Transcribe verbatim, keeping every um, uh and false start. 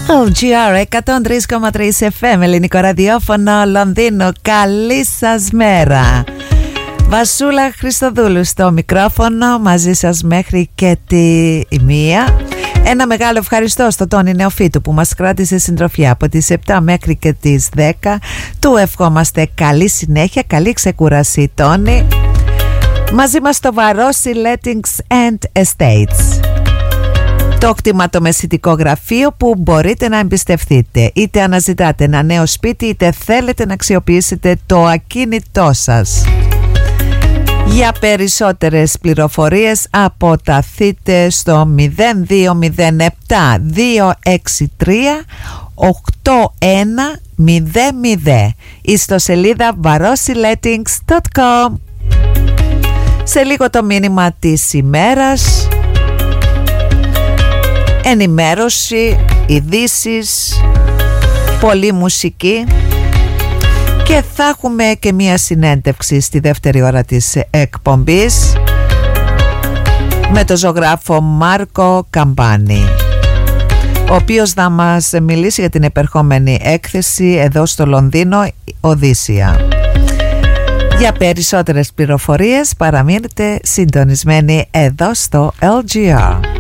ελ τζι αρ εκατόν τρία κόμμα τρία εφ εμ, ελληνικό ραδιόφωνο, Λονδίνο. Καλή σας μέρα. Βασούλα Χριστοδούλου στο μικρόφωνο, μαζί σας μέχρι και τη μία. Ένα μεγάλο ευχαριστώ στο Τόνι Νεοφίτου που μας κράτησε συντροφιά από τις επτά μέχρι και τις δέκα. Του ευχόμαστε καλή συνέχεια, καλή ξεκούραση, Τόνι. Μαζί μας το Βαρόσι Lettings and Estates, το κτηματομεσητικό γραφείο που μπορείτε να εμπιστευτείτε. Είτε αναζητάτε ένα νέο σπίτι, είτε θέλετε να αξιοποιήσετε το ακίνητό σας. Για περισσότερες πληροφορίες αποταθείτε στο μηδέν δύο μηδέν επτά δύο έξι τρία οκτώ ένα μηδέν μηδέν ή στο σελίδα βαρόσι λέttings τελεία κομ. Σε λίγο το μήνυμα της ημέρας, ενημέρωση, ειδήσεις, πολλή μουσική και θα έχουμε και μία συνέντευξη στη δεύτερη ώρα της εκπομπής με τον ζωγράφο Μάρκο Καμπάνη, ο οποίος θα μας μιλήσει για την επερχόμενη έκθεση εδώ στο Λονδίνο, Οδύσσια. Για περισσότερες πληροφορίες παραμείνετε συντονισμένοι εδώ στο ελ τζι αρ.